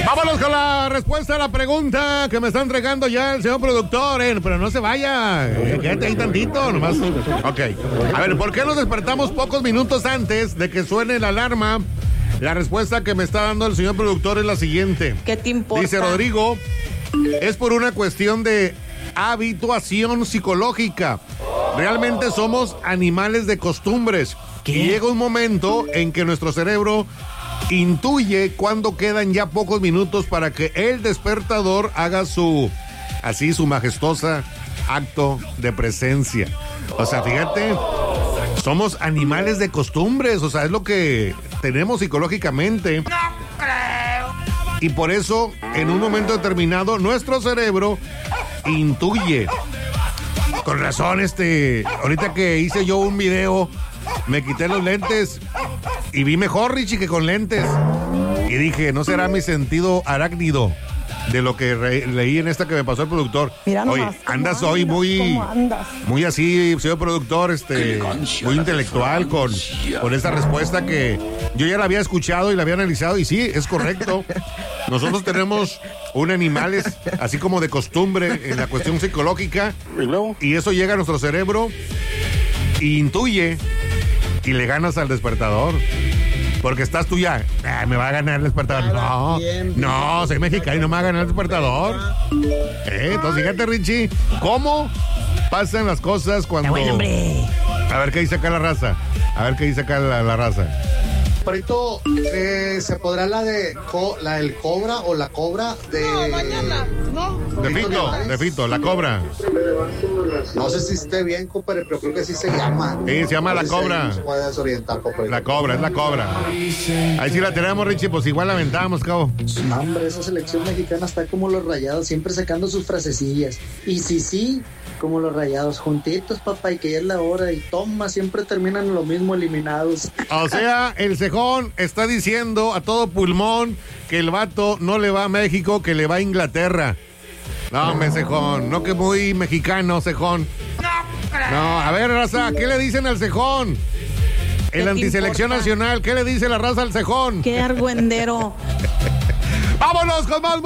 Vámonos con la respuesta a la pregunta que me está entregando ya el señor productor, pero no se vaya, quédate ahí tantito, nomás. Ok, a ver, ¿por qué nos despertamos pocos minutos antes de que suene la alarma? La respuesta que me está dando el señor productor es la siguiente. ¿Qué te importa? Dice Rodrigo, es por una cuestión de habituación psicológica. Realmente somos animales de costumbres. ¿Qué? Y llega un momento en que nuestro cerebro intuye cuando quedan ya pocos minutos para que el despertador haga su majestuosa acto de presencia. O sea, fíjate, somos animales de costumbres, o sea, es lo que tenemos psicológicamente. Y por eso, en un momento determinado, nuestro cerebro intuye. Con razón, ahorita que hice yo un video, me quité los lentes y vi mejor, Richie, que con lentes. Y dije, ¿no será mi sentido arácnido de lo que leí en esta que me pasó el productor? Mira nomás, oye, andas hoy muy así, señor productor, muy intelectual con esta respuesta que yo ya la había escuchado y la había analizado, y sí, es correcto. Nosotros tenemos animales así como de costumbre en la cuestión psicológica, y eso llega a nuestro cerebro e intuye y le ganas al despertador. Porque estás tú ya, me va a ganar el despertador. No, soy mexicano y no me va a ganar el despertador. Entonces, fíjate, Richie, ¿cómo pasan las cosas cuando... Bueno, hombre. A ver qué dice acá la raza. La raza. Ahorita se podrá la del cobra o la cobra de... No, mañana, ¿no? De Fito, la cobra. No sé si esté bien, compadre, pero creo que sí se llama. Sí, se llama la cobra. Se puede desorientar, compadre. La cobra, es la cobra. Ahí sí la tenemos, Richie, pues igual la aventamos, cabo. No, hombre, esa selección mexicana está como los Rayados, siempre sacando sus frasecillas. Y sí, como los Rayados, juntitos, papá, y que ya es la hora, y toma, siempre terminan lo mismo, eliminados. O sea, el Cejón está diciendo a todo pulmón que el vato no le va a México, que le va a Inglaterra. No, hombre, Cejón, no, que muy mexicano, Cejón. No, a ver, raza, ¿qué le dicen al Cejón? El antiselección nacional, ¿qué le dice la raza al Cejón? Qué argüendero. ¡Vámonos con más!